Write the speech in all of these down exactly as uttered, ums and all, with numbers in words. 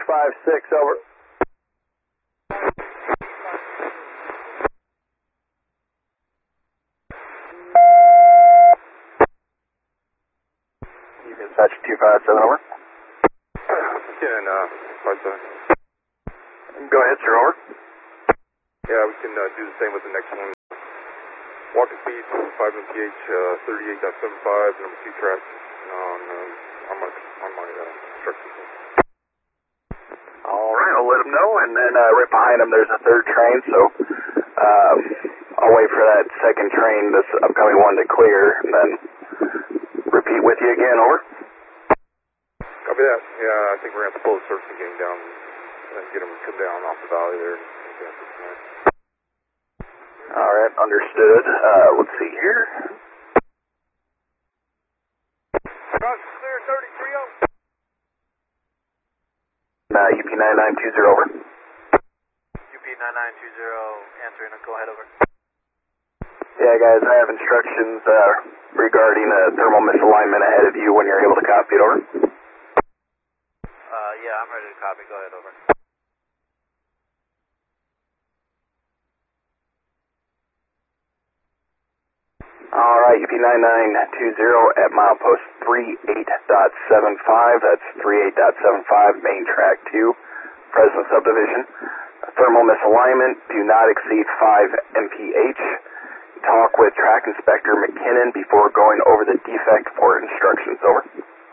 five six, over. You can dispatch two five seven, over. Can, uh, five seven. Go ahead, sir, over. Yeah, we can uh, do the same with the next one. Walking speed, five M P H, uh, thirty-eight point seven five, number two track on, uh, on my, on my, uh, truck system. All right, I'll let them know, and then uh, right behind them there's a third train, so um, I'll wait for that second train, this upcoming one, to clear, and then repeat with you again, over. Copy that. Yeah, I think we're going to have to pull the surface and getting down, and get them to come down off the valley there. All right, understood. Uh, let's see here. Cross clear, thirty-three oh. Uh, U P nine nine two zero, over. U P nine nine two zero, answering, go ahead, over. Yeah, guys, I have instructions uh, regarding uh, thermal misalignment ahead of you when you're able to copy it, over. Uh, yeah, I'm ready to copy, go ahead, over. All right, U P nine nine two zero at milepost thirty-eight point seven five. That's thirty-eight point seven five, main track two, Fresno subdivision. Thermal misalignment, do not exceed five M P H. Talk with track inspector McKinnon before going over the defect for instructions, over.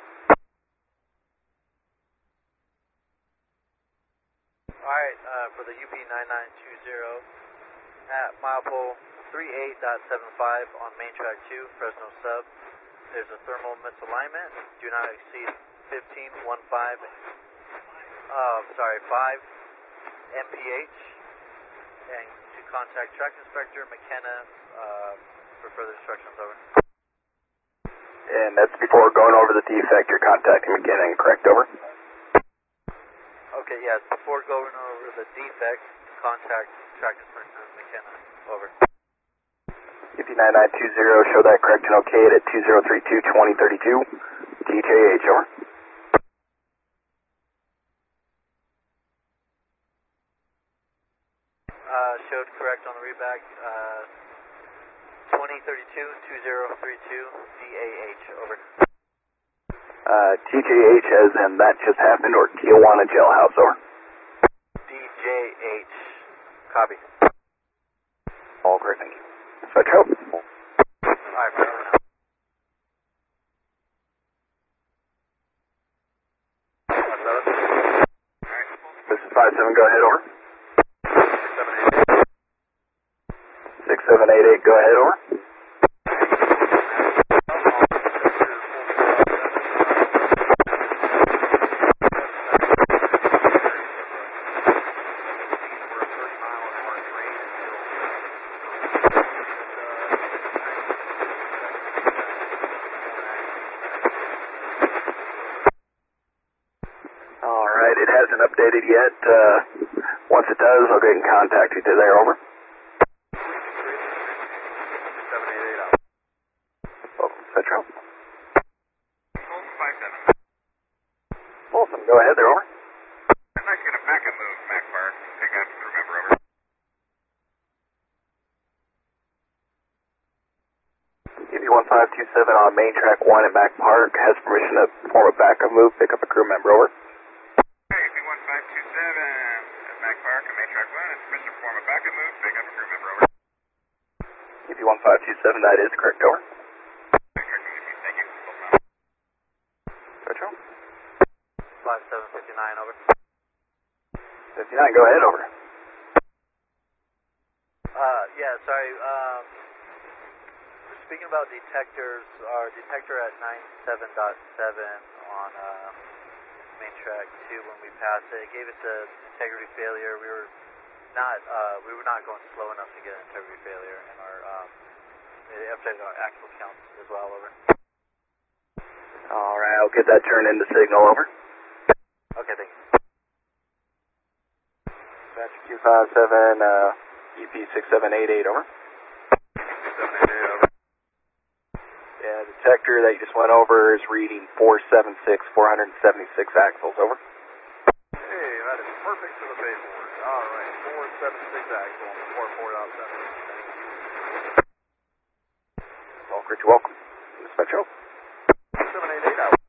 All right, uh, for the U P nine nine two zero at milepole thirty-eight point seven five on main track two, Fresno sub. There's a thermal misalignment. Do not exceed fifteen point one five, uh, sorry, five M P H. And to contact track inspector McKenna uh, for further instructions, over. And that's before going over the defect, you're contacting McKinnon, correct, over? Okay, yes, before going over the defect, contact track inspector McKenna, over. U P nine nine two zero, show that correct and okay at two zero three two, twenty thirty-two, T J H, over. Uh, showed correct on the readback, uh, twenty thirty-two, two zero three two, D A H, over. Uh, T J H as in that just happened, or Tijuana jailhouse, over. D J H, copy. All great, thank you. Switch out. Alright, This is five seven, go ahead, over. six seven eight eight, go ahead, over. Alright, it hasn't updated yet. Uh, once it does, I'll get in contact with you there, over. Central. Folsom, go ahead there, over. I'd like you to back and move, Mac Park. Pick up, remember, over. U P one five two seven on main track one at Mac Park has permission to perform a backup move, pick up a crew member, over. Hey, U P one five two seven at Mac Park and main track one has permission to perform a backup move, pick up a crew member, over. U P one five two seven, that is correct, over. Central. five seven fifty-nine, over. fifty-nine, go ahead, over. Uh, yeah, sorry, um, speaking about detectors, our detector at ninety-seven point seven on, uh, main track two, when we passed it, it gave us a integrity failure. We were not, uh, we were not going slow enough to get an integrity failure, and our, um, it updated our actual counts as well, over. Alright, I'll get that turned into signal, over. Okay, thank you. Dispatcher two five seven, uh, U P six seven eight eight, over. Yeah, the detector that you just went over is reading four seven six, four seventy-six axles, over. Hey, perfect to the baseboard. All right, four seven six axle, four four dot seven. Walker, you're welcome. Dispatch out. seven eight eight out.